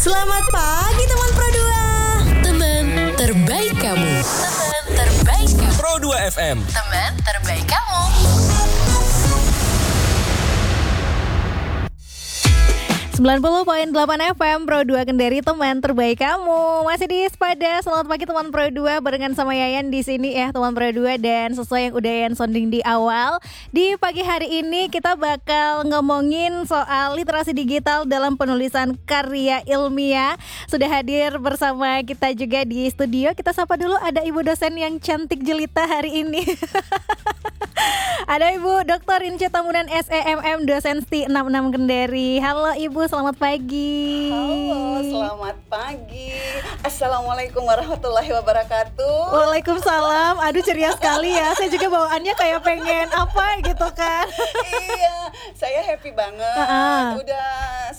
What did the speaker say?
Selamat pagi teman Pro 2. Teman terbaik kamu. Teman terbaik kamu. Pro 2 FM. Teman terbaik kamu. .8 FM Pro 2 Kendari, teman terbaik kamu. Masih di Sepada. Selamat pagi teman Pro 2, barengan sama Yayan di sini ya teman Pro 2. Dan sesuai yang udah Yayan sounding di awal, di pagi hari ini kita bakal ngomongin soal literasi digital dalam penulisan karya ilmiah. Sudah hadir bersama kita juga di studio. Kita sapa dulu, ada ibu dosen yang cantik jelita hari ini. Ada Ibu Dr. Ince Tambunan SEMM, dosen STI 66 Kendari. Halo Ibu, selamat pagi. Halo, selamat pagi. Assalamualaikum warahmatullahi wabarakatuh. Waalaikumsalam. Aduh, ceria sekali ya. Saya juga bawaannya kayak pengen apa gitu kan. Iya, saya happy banget. Udah